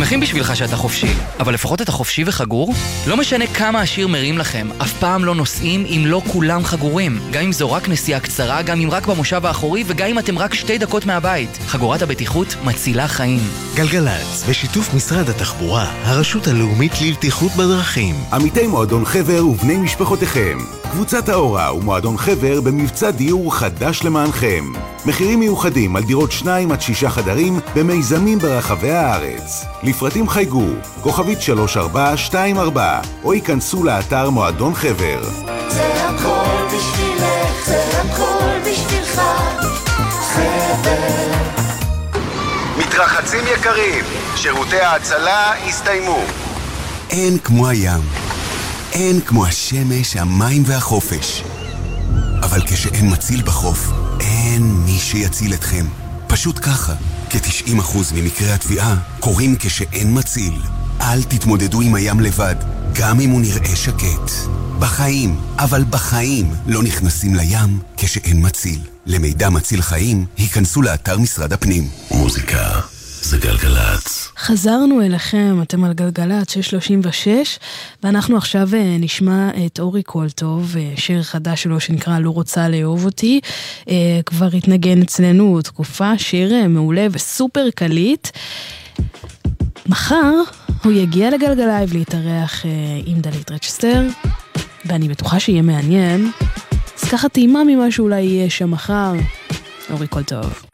שמחים בשבילך שאתה חופשי, אבל לפחות אתה חופשי וחגור? לא משנה כמה השיר מרים לכם, אף פעם לא נוסעים אם לא כולם חגורים. גם אם זו רק נסיעה קצרה, גם אם רק במושב האחורי, וגם אם אתם רק 2 דקות מהבית. חגורת הבטיחות מצילה חיים. גלגלץ, בשיתוף משרד התחבורה, הרשות הלאומית לבטיחות בדרכים. עמיתי מועדון חבר ובני משפחותיכם. קבוצת האורה ומועדון חבר במבצע דיור חדש למענכם. מחירים מיוחדים על דירות 2 עד 6 חדרים במיזמים ברחבי הארץ. לפרטים חייגו, כוכבית 3424, או ייכנסו לאתר מועדון חבר. זה הכל בשבילך, זה הכל בשבילך, חבר. מתרחצים יקרים, שירותי ההצלה הסתיימו. אין כמו הים, אין כמו השמש, המים והחופש. אבל כשאין מציל בחוף, אין מי שיציל אתכם. פשוט ככה, כ-90% ממקרי התביעה קורים כשאין מציל. אל תתמודדו עם הים לבד, גם אם הוא נראה שקט. בחיים, אבל בחיים לא נכנסים לים כשאין מציל. למידע מציל חיים, היכנסו לאתר משרד הפנים. מוזיקה זה גלגלץ. חזרנו אליכם, אתם על גלגלץ 636, ואנחנו עכשיו נשמע את אורי קולטוב, שיר חדש שלו שנקרא לא רוצה לאהוב אותי, כבר התנגן אצלנו תקופה, שיר מעולה וסופר קליט. מחר הוא יגיע לגלגלייב להתארח עם דלית רצ'סטר, ואני בטוחה שיהיה מעניין, אז ככה טעימה ממה שאולי יהיה שם מחר. אורי קולטוב.